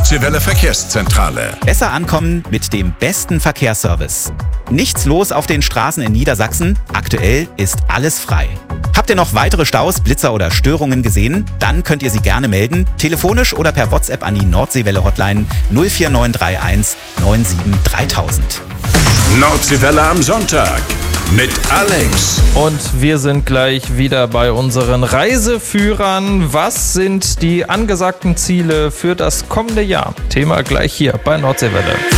Nordseewelle Verkehrszentrale. Besser ankommen mit dem besten Verkehrsservice. Nichts los auf den Straßen in Niedersachsen. Aktuell ist alles frei. Habt ihr noch weitere Staus, Blitzer oder Störungen gesehen? Dann könnt ihr sie gerne melden, telefonisch oder per WhatsApp an die Nordseewelle-Hotline 04931 97 3000. Nordseewelle am Sonntag mit Alex. Und wir sind gleich wieder bei unseren Reiseführern. Was sind die angesagten Ziele für das kommende Jahr? Thema gleich hier bei Nordseewelle.